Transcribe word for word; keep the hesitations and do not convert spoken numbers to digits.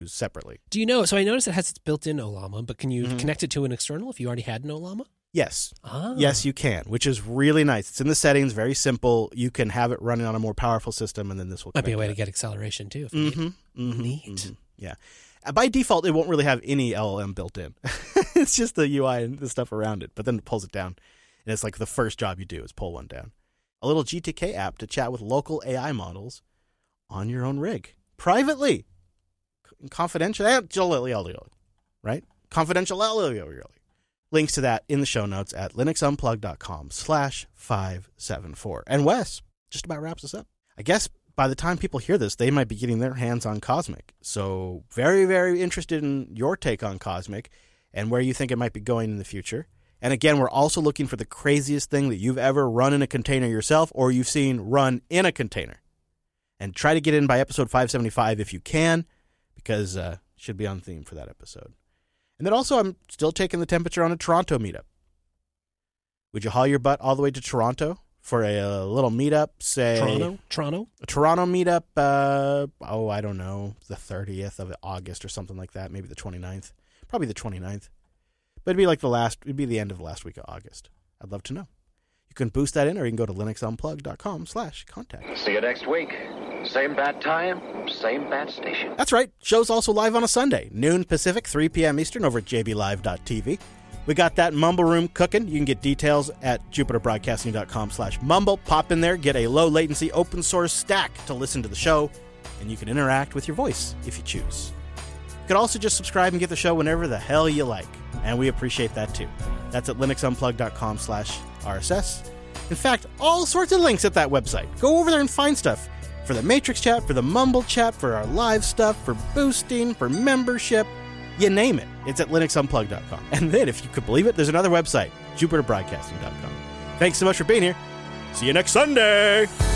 separately. Do you know? So I noticed it has its built-in Ollama, but can you Mhm. connect it to an external if you already had an Ollama? Yes. Ah. Yes, you can, which is really nice. It's in the settings, very simple. You can have it running on a more powerful system, and then this will Might be a connect way to to that. get acceleration, too. If you need. Mm-hmm. Mm-hmm. Neat. Mm-hmm. Yeah. Uh, By default, it won't really have any L L M built in. It's just the U I and the stuff around it, but then it pulls it down. And it's like the first job you do is pull one down. A little G T K app to chat with local A I models on your own rig. Privately. Confidentially. Right? Confidentially. Links to that in the show notes at linuxunplug.com slash 574. And Wes just about wraps us up. I guess by the time people hear this, they might be getting their hands on Cosmic. So very, very interested in your take on Cosmic and where you think it might be going in the future. And again, we're also looking for the craziest thing that you've ever run in a container yourself or you've seen run in a container. And try to get in by episode five seventy-five if you can, because uh, it should be on theme for that episode. And then also, I'm still taking the temperature on a Toronto meetup. Would you haul your butt all the way to Toronto for a, a little meetup, say... Toronto? Toronto? A Toronto meetup, uh, oh, I don't know, the thirtieth of August or something like that, maybe the twenty-ninth. Probably the twenty-ninth. But it'd be like the last, it'd be the end of the last week of August. I'd love to know. You can boost that in, or you can go to linuxunplug.com slash contact. See you next week. Same bat time, same bat station. That's right. Show's also live on a Sunday, noon Pacific, three p.m. Eastern, over at j b live dot t v. We got that Mumble Room cooking. You can get details at jupiterbroadcasting.com slash mumble. Pop in there, get a low-latency open-source stack to listen to the show, and you can interact with your voice if you choose. You can also just subscribe and get the show whenever the hell you like, and we appreciate that too. That's at linuxunplug.com slash RSS. In fact, all sorts of links at that website. Go over there and find stuff for the Matrix chat, for the Mumble chat, for our live stuff, for boosting, for membership. You name it. It's at linuxunplug dot com. And then, if you could believe it, there's another website, jupiter broadcasting dot com. Thanks so much for being here. See you next Sunday.